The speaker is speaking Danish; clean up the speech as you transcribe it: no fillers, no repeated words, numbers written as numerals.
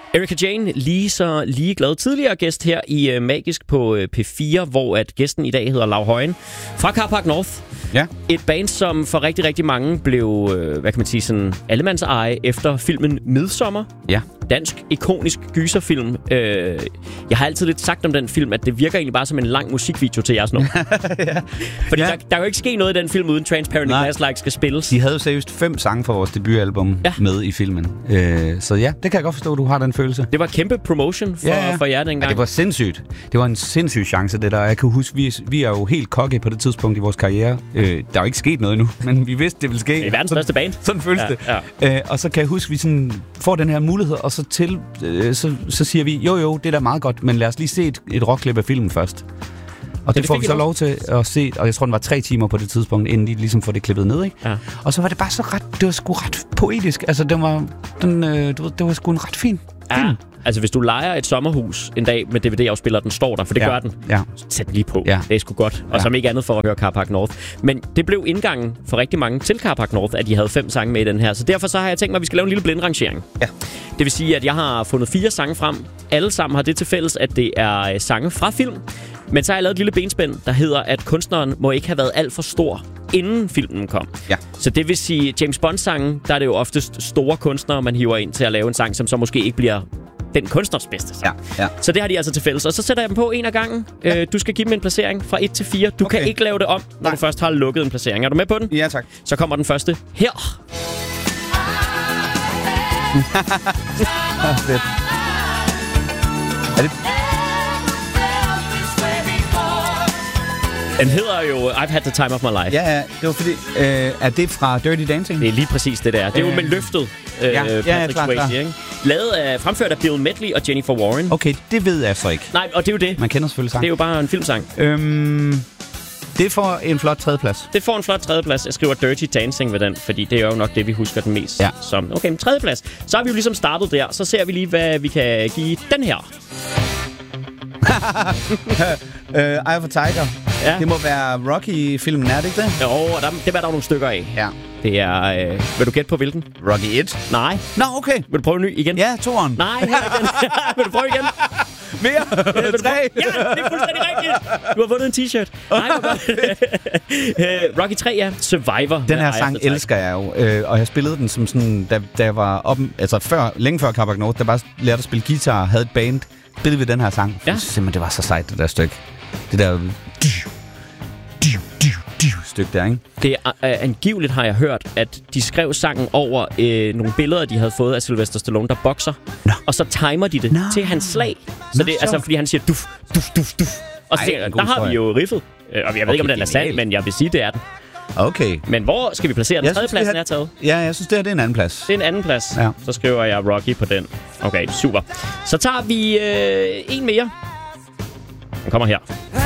Erika Jane, lige glad tidligere gæst her i Magisk på P4, hvor at gæsten i dag hedder Lau Højen fra Carpark North. Ja. Et band, som for rigtig, rigtig mange blev, hvad kan man sige, sådan allemandseje efter filmen Midsommar. Ja. Dansk, ikonisk gyserfilm. Jeg har altid lidt sagt om den film, at det virker egentlig bare som en lang musikvideo til jeres nummer. Ja. Fordi der kan jo ikke ske noget i den film, uden Transparent Glass Like skal spilles. De havde jo seriøst 5 sange fra vores debutalbum med i filmen. Så ja, det kan jeg godt forstå, at du har den følelse. Det var kæmpe promotion for jer dengang. Ja, det var sindssygt. Det var en sindssyg chance, det der. Jeg kan huske, vi er jo helt cocky på det tidspunkt i vores karriere. Der er jo ikke sket noget endnu, men vi vidste, det ville ske. Det er verdens største band. Sådan føles det. Ja. Og så kan jeg huske, vi sådan får den her mulighed, og så siger vi, jo, det er da meget godt, men lad os lige se et rockklip af filmen først. Og det får vi så lov til at se, og jeg tror, den var 3 timer på det tidspunkt, inden de ligesom får det klippet ned, ikke? Ja. Og så var det bare det var sgu ret poetisk. Altså, det var sgu en ret fin film. Altså, hvis du lejer et sommerhus en dag med DVD-afspiller, den står der, for det gør den. Ja. Sæt den lige på. Ja. Det er sgu godt. Og som ikke andet for at høre Carpark North. Men det blev indgangen for rigtig mange til Carpark North, at de havde 5 sange med i den her. Så derfor så har jeg tænkt mig, at vi skal lave en lille blindrangering. Ja. Det vil sige, at jeg har fundet 4 sange frem. Alle sammen har det til fælles, at det er sange fra film. Men så har jeg lavet et lille benspænd, der hedder, at kunstneren må ikke have været alt for stor, inden filmen kom. Ja. Så det vil sige, James Bond-sangen, der er det jo oftest store kunstnere, man hiver ind til at lave en sang, som så måske ikke bliver den kunstners bedste sang. Ja. Så det har de altså til fælles. Og så sætter jeg dem på en af gangen. Ja. Du skal give dem en placering fra 1 til 4. Du kan ikke lave det om, når du først har lukket en placering. Er du med på den? Ja, tak. Så kommer den første her. Fedt. Er det... Den hedder jo I've Had the Time of My Life. Ja, det var fordi... er det fra Dirty Dancing? Det er lige præcis det der. Det er jo med løftet. Patrick Swayze, ikke? Fremført af Bill Medley og Jennifer Warren. Okay, det ved jeg så ikke. Nej, og det er jo det. Man kender selvfølgelig sang. Det er jo bare en filmsang. Det får en flot tredjeplads. Det får en flot tredjeplads. Jeg skriver Dirty Dancing ved den, fordi det er jo nok det, vi husker den mest som. Okay, men tredjeplads. Så har vi jo ligesom startet der. Så ser vi lige, hvad vi kan give den her. Eye of a Tiger. Ja. Det må være Rocky-filmen, er det ikke det? Jo, det var der nogle stykker af. Ja. Det er... vil du gætte på hvilken? Rocky 1? Nej. Nå, okay. Vil du prøve en ny igen? Ja, 2'eren. Nej, her igen. Vil du prøve igen? Mere? 3? Ja, det er fuldstændig rigtigt. Du har vundet en t-shirt. Nej, Rocky 3, ja. Survivor. Den her sang elsker jeg jo. Og jeg spillede den som sådan... Da jeg var oppe... Altså længe før Carpark North, der bare lærte at spille guitar, havde et band, spillede vi den her sang. Ja. Jeg synes simpelthen, det var så sejt, det der stykke. Det der... stykke der, ikke? Det er angiveligt, har jeg hørt, at de skrev sangen over nogle billeder, de havde fået af Sylvester Stallone, der bokser. No. Og så timer de det til hans slag. Så det er altså, fordi han siger duf, duf, duf, duf. Og så der har vi jo riffet. Og jeg ved ikke, om den er sand, men jeg vil sige, det er den. Okay. Men hvor skal vi placere den? Tredje pladsen er taget. Ja, jeg synes, det er en anden plads. Det er en anden plads. Ja. Så skriver jeg Rocky på den. Okay, super. Så tager vi en mere. Den kommer her.